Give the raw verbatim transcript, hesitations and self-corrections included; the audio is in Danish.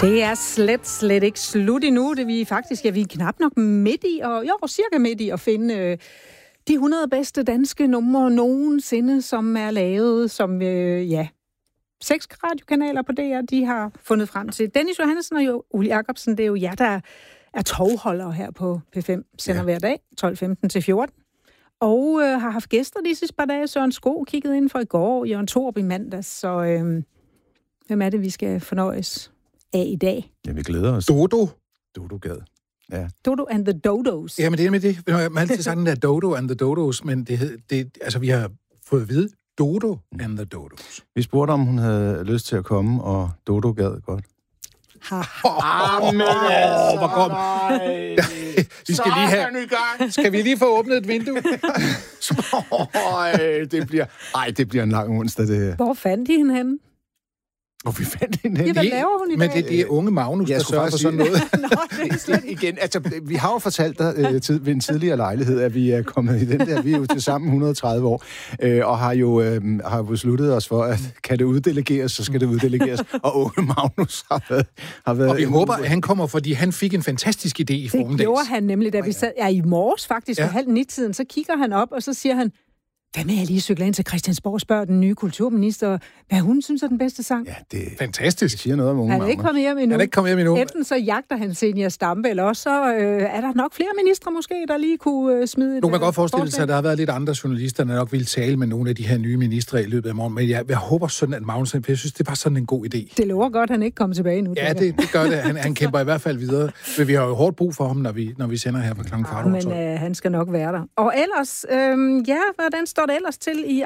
Det er slet, slet ikke slut endnu. Det er vi faktisk, ja, vi er knap nok midt i, og jo, cirka midt i at finde øh, de hundrede bedste danske numre nogensinde, som er lavet, som, øh, ja, seks radiokanaler på D R, de har fundet frem til. Dennis Johansen og jo Ole Jacobsen, det er jo jer, der er tovholdere her på P fem, sender ja. hver dag, tolv femten til fjorten. Og øh, har haft gæster de sidste par dage. Søren Sko kiggede ind for i går, Jørgen Thorup i mandags, så øh, hvem er det, vi skal fornøjes af i dag? Ja, vi glæder os. Dodo. Dodo Gad. Ja. Dodo and the Dodos. Ja, men det er med det. Man har altid sagt den der Dodo and the Dodos, men det, hed, det altså vi har fået at vide Dodo and the Dodos. Vi spurgte, om hun havde lyst til at komme, og Dodo gad godt. Ah, men altså, hvor godt. Vi skal lige have... Skal vi lige få åbnet et vindue? Ej, det bliver... Ej, det bliver en lang onsdag, det her. Hvor fandt de hende henne? Hvor vi fandt hende Ja, hvad laver hun i men dag? det, det er unge Magnus, Jeg der skulle sørger for faktisk sådan noget. Nå, det er slet ikke. Igen, altså, vi har jo fortalt dig øh, tid, ved en tidligere lejlighed, at vi er kommet i den der, vi er jo til sammen et hundrede og tredive år, øh, og har jo, øh, har jo besluttet os for, at kan det uddelegeres, så skal det uddelegeres. Og unge Magnus har været... Har været Og vi håber, at han kommer, fordi han fik en fantastisk idé i Det formiddags. gjorde han nemlig, da vi sad... Ja, i morges faktisk, Ja. ved halv ni-tiden, så kigger han op, og så siger han, hvad med, jeg lige cykler ind til Christiansborg og spørger den nye kulturminister, hvad hun synes er den bedste sang? Ja, det, Fantastisk. det siger noget om unge Han er Magnus. ikke kommet hjem endnu. Han er ikke kommet hjem endnu. Enten så jagter han Zenia Stampe, eller også så øh, er der nok flere ministre måske, der lige kunne øh, smide et... Nu kan man øh, godt forestille sig, forslag. at der har været lidt andre journalister, der nok ville tale med nogle af de her nye ministre i løbet af morgen. Men jeg, jeg håber sådan, at Magnus, jeg synes, det er bare sådan en god idé. Det lover godt, at han ikke kommer tilbage nu. Ja, det, det gør det. Han, han kæmper i hvert fald videre. Men vi har jo hårdt brug for ham, når vi, når vi sender her på klokken kvart over Men tolv. øh, han skal nok være der. Og ellers, øh, ja, hvordan står det ellers til i